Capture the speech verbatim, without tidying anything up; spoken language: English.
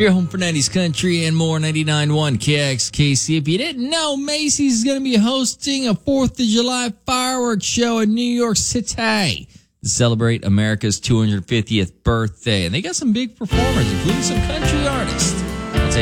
Your home for nineties country and more, ninety-nine point one K X K C. If you didn't know, Macy's is going to be hosting a fourth of July fireworks show in New York City to celebrate America's two hundred fiftieth birthday. And they got some big performers, including some country artists.